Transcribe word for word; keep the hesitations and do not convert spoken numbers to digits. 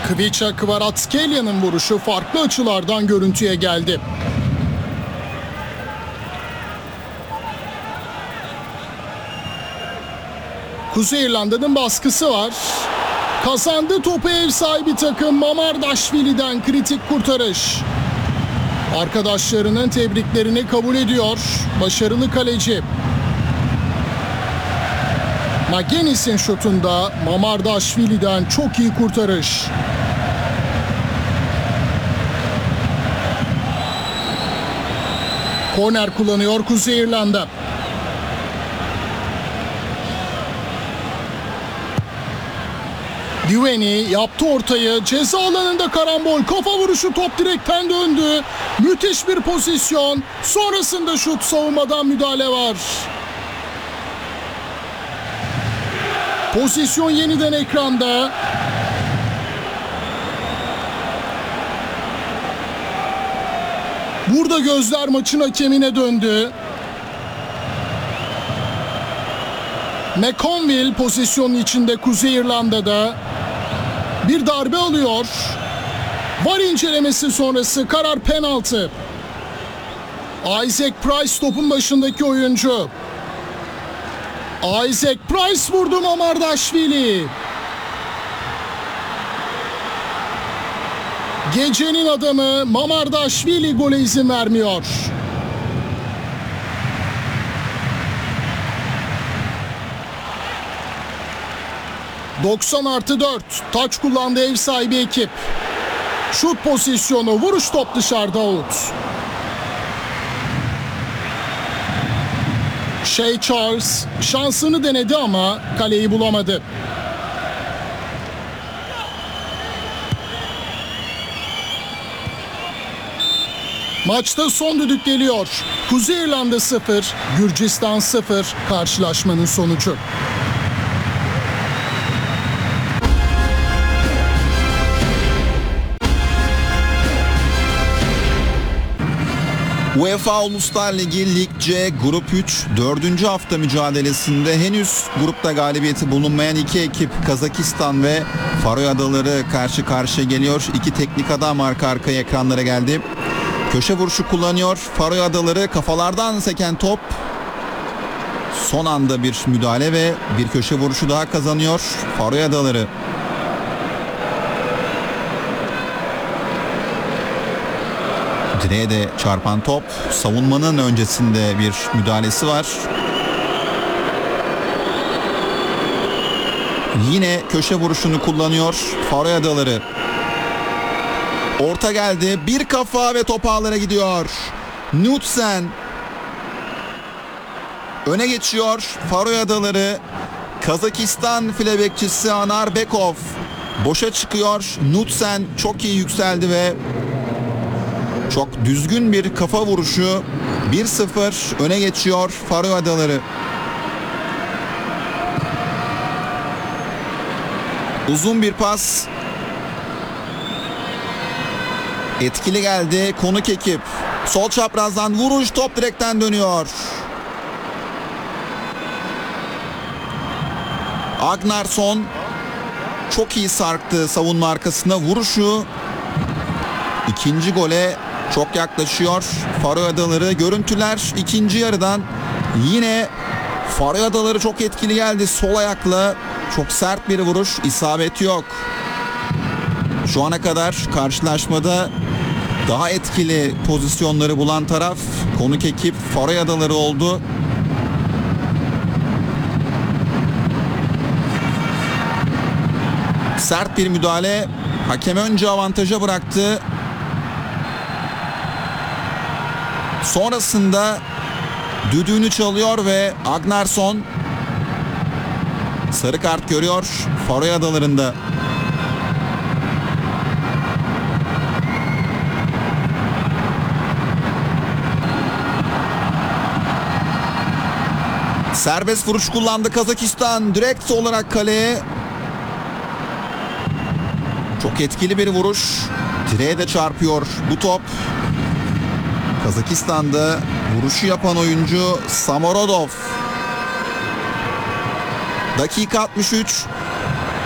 Kvicha Kvaratskhelia vuruşu farklı açılardan görüntüye geldi. Kuzey İrlanda'nın baskısı var. Kazandı topu ev sahibi takım. Mamardashvili'den kritik kurtarış. Arkadaşlarının tebriklerini kabul ediyor. Başarılı kaleci. Magennis'in şutunda Mamardashvili'den çok iyi kurtarış. Korner kullanıyor Kuzey İrlanda. Dueni yaptı ortayı. Ceza alanında karambol. Kafa vuruşu, top direkten döndü. Müthiş bir pozisyon. Sonrasında şut, savunmadan müdahale var. Pozisyon yeniden ekranda. Burada gözler maçın hakemine döndü. McConville pozisyonun içinde Kuzey İrlanda'da. Bir darbe alıyor. VAR incelemesi sonrası karar penaltı. Isaac Price topun başındaki oyuncu. Isaac Price vurdu Mamardashvili. Gecenin adamı Mamardashvili gole izin vermiyor. doksan artı dört. Taç kullandı ev sahibi ekip. Şut pozisyonu, vuruş, top dışarıda, out. Shea Charles şansını denedi ama kaleyi bulamadı. Maçta son düdük geliyor. Kuzey İrlanda sıfır, Gürcistan sıfır karşılaşmanın sonucu. UEFA Uluslar Ligi Lig C Grup üç dördüncü hafta mücadelesinde henüz grupta galibiyeti bulunmayan iki ekip Kazakistan ve Faroe Adaları karşı karşıya geliyor. İki teknik adam arka arkaya ekranlara geldi. Köşe vuruşu kullanıyor Faroe Adaları, kafalardan seken top. Son anda bir müdahale ve bir köşe vuruşu daha kazanıyor Faroe Adaları. Direğe de çarpan top. Savunmanın öncesinde bir müdahalesi var. Yine köşe vuruşunu kullanıyor Faroe Adaları. Orta geldi. Bir kafa ve top ağlara gidiyor. Knudsen öne geçiyor Faroe Adaları. Kazakistan file bekçisi Anar Bekov boşa çıkıyor. Knudsen çok iyi yükseldi ve çok düzgün bir kafa vuruşu. bir sıfır öne geçiyor Faroe Adaları. Uzun bir pas. Etkili geldi konuk ekip. Sol çaprazdan vuruş, top direkten dönüyor. Agnarsson çok iyi sarktı savunma arkasına, vuruşu ikinci gole çok yaklaşıyor Faroe Adaları. Görüntüler ikinci yarıdan. Yine Faroe Adaları çok etkili geldi. Sol ayakla çok sert bir vuruş. İsabet yok. Şu ana kadar karşılaşmada daha etkili pozisyonları bulan taraf konuk ekip Faroe Adaları oldu. Sert bir müdahale. Hakem önce avantaja bıraktı. Sonrasında düdüğünü çalıyor ve Agnarsson sarı kart görüyor Faroe Adaları'nda. Serbest vuruş kullandı Kazakistan. Direkt olarak kaleye. Çok etkili bir vuruş. Direğe de çarpıyor bu top. Kazakistan'da vuruşu yapan oyuncu Samorodov. Dakika altmış üç.